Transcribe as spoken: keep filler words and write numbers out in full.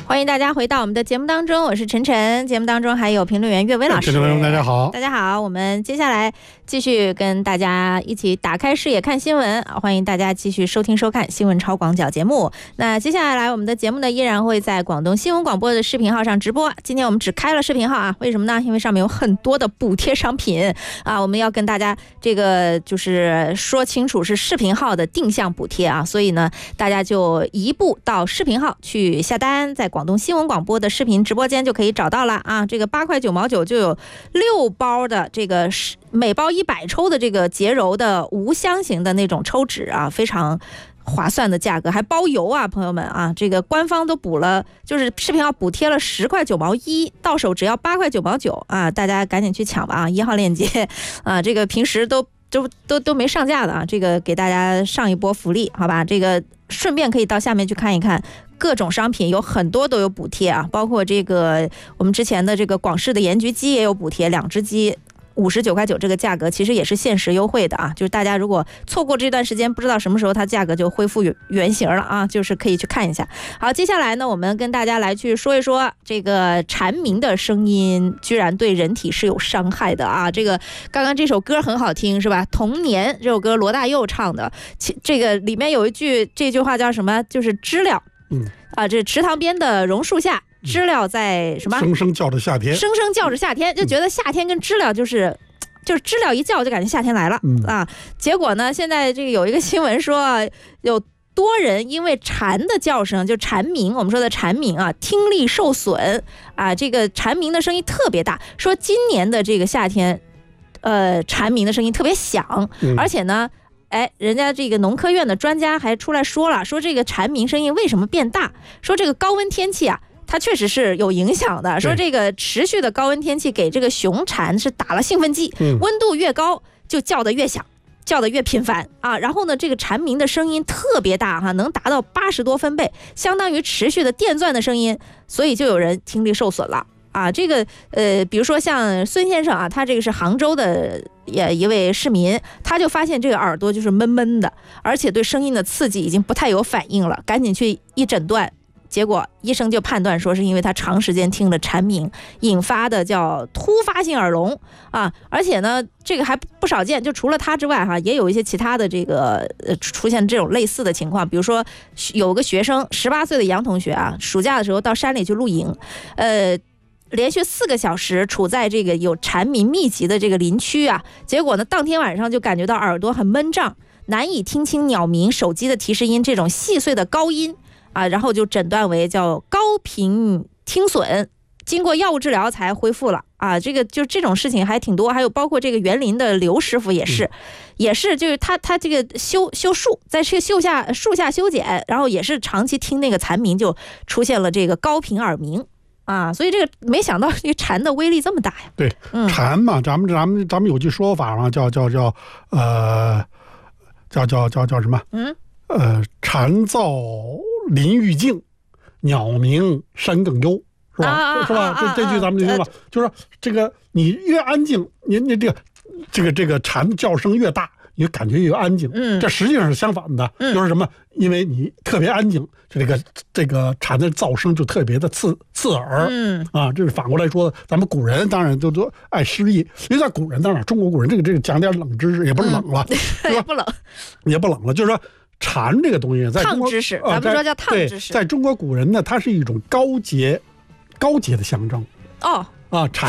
欢迎大家回到我们的节目当中，我是晨晨。节目当中还有评论员岳威老师。 听众朋友们，大家好， 大家好。我们接下来继续跟大家一起打开视野看新闻，欢迎大家继续收听收看新闻超广角节目。那接下来我们的节目呢，依然会在广东新闻广播的视频号上直播。今天我们只开了视频号啊，为什么呢？因为上面有很多的补贴商品啊，我们要跟大家这个就是说清楚是视频号的定向补贴啊，所以呢，大家就移步到视频号去下单，在广东新闻广播的视频直播间就可以找到了啊。这个八块九毛九就有六包的这个每包一百抽的这个洁柔的无香型的那种抽纸啊，非常划算的价格，还包邮啊，朋友们啊，这个官方都补了，就是视频号补贴了十块九毛一，到手只要八块九毛九啊，大家赶紧去抢吧啊！一号链接啊，这个平时都都都都没上架的啊，这个给大家上一波福利，好吧？这个顺便可以到下面去看一看。各种商品有很多都有补贴啊，包括这个我们之前的这个广式的盐焗鸡也有补贴，两只鸡五十九块九，这个价格其实也是限时优惠的啊，就是大家如果错过这段时间，不知道什么时候它价格就恢复原形了啊，就是可以去看一下。好，接下来呢，我们跟大家来去说一说这个蝉鸣的声音居然对人体是有伤害的啊。这个刚刚这首歌很好听是吧？童年这首歌罗大佑唱的，这个里面有一句这句话叫什么？就是知了。嗯啊，这池塘边的榕树下，知了在什么？ 声声叫着夏天， 声声叫着夏天，就觉得夏天跟知了就是。就是知了一叫就感觉夏天来了、嗯、啊！结果呢，现在这个有一个新闻说，有多人因为蝉的叫声，就蝉鸣，我们说的蝉鸣啊，听力受损啊，这个蝉鸣的声音特别大，说今年的这个夏天，呃，蝉鸣的声音特别响，嗯、而且呢。哎，人家这个农科院的专家还出来说了，说这个蝉鸣声音为什么变大？说这个高温天气啊，它确实是有影响的。说这个持续的高温天气给这个雄蝉是打了兴奋剂，嗯、温度越高就叫得越响，叫得越频繁啊。然后呢，这个蝉鸣的声音特别大哈，能达到八十多分贝，相当于持续的电钻的声音，所以就有人听力受损了。啊，这个呃，比如说像孙先生啊，他这个是杭州的也一位市民，他就发现这个耳朵就是闷闷的，而且对声音的刺激已经不太有反应了，赶紧去一诊断，结果医生就判断说是因为他长时间听了蝉鸣引发的叫突发性耳聋啊，而且呢，这个还不少见，就除了他之外哈，也有一些其他的这个呃出现这种类似的情况，比如说有个学生十八岁的杨同学啊，暑假的时候到山里去露营，呃。连续四个小时处在这个有蝉鸣密集的这个林区啊，结果呢，当天晚上就感觉到耳朵很闷胀，难以听清鸟鸣、手机的提示音这种细碎的高音啊，然后就诊断为叫高频听损，经过药物治疗才恢复了啊。这个就这种事情还挺多，还有包括这个园林的刘师傅也是，嗯、也是就是他他这个修修树，在这个树下树下修剪，然后也是长期听那个蝉鸣，就出现了这个高频耳鸣。啊，所以这个没想到这个蝉的威力这么大呀！ 对，嗯、蝉嘛，咱们咱们咱们有句说法嘛，叫叫叫呃，叫叫叫叫什么？嗯，呃，蝉噪林愈静，鸟鸣山更幽，是吧？啊、是吧？啊、这这句咱们就听了，呃、就是说这个你越安静，你你这个这个这个蝉叫声越大。你感觉越安静，嗯，这实际上是相反的，嗯，就是什么？因为你特别安静，这个这个蝉的噪声就特别的刺刺耳，嗯啊，这是反过来说的。咱们古人当然都都爱诗意，因为在古人当然中国古人这个这个讲点冷知识也不冷了， 嗯、也不冷， 也不冷了，就是说蝉这个东西在中国烫知识，咱们说叫烫知识， 在中国古人呢，它是一种高洁高洁的象征， 哦啊蝉。